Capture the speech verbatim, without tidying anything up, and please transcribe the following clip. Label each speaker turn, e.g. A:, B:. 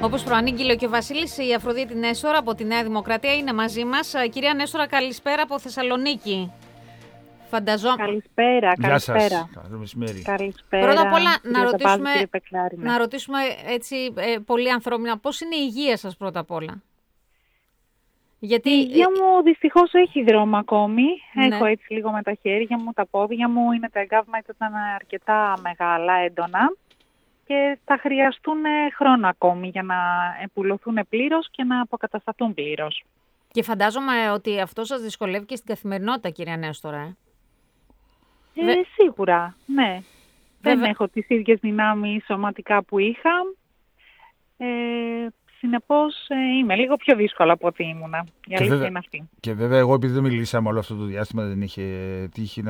A: Όπως προανήγγειλε και ο Βασίλης, η Αφροδίτη Νέστορα από τη Νέα Δημοκρατία είναι μαζί μας. Κυρία Νέστορα, καλησπέρα από Θεσσαλονίκη. Φανταζό...
B: Καλησπέρα,
C: Γεια
B: καλησπέρα.
C: σας. Καλό μεσημέρι.
B: Καλησπέρα.
A: Πρώτα απ' όλα να ρωτήσουμε,
B: Παπάζη,
A: να ρωτήσουμε έτσι ε, πολύ ανθρώπινα, πώς είναι η υγεία σας πρώτα απ' όλα? Γιατί...
B: Η υγεία μου δυστυχώς έχει δρόμο ακόμη.
A: Ναι.
B: Έχω έτσι λίγο με τα χέρια μου, τα πόδια μου. Είναι τα εγκάβματα ήταν αρκετά μεγάλα, έντονα. Και θα χρειαστούν χρόνο ακόμη για να επουλωθούν πλήρως και να αποκατασταθούν πλήρως.
A: Και φαντάζομαι ότι αυτό σας δυσκολεύει και στην καθημερινότητα, κυρία Νέστορα. Ε?
B: Ε,
A: Βε...
B: Σίγουρα, ναι.
A: Βέβαια.
B: Δεν έχω τις ίδιες δυνάμεις σωματικά που είχα. Ε, συνεπώς ε, είμαι λίγο πιο δύσκολα από ό,τι ήμουνα. Η αλήθεια
C: βέβαια,
B: είναι αυτή.
C: Και βέβαια εγώ επειδή δεν μιλήσαμε όλο αυτό το διάστημα, δεν είχε τύχει να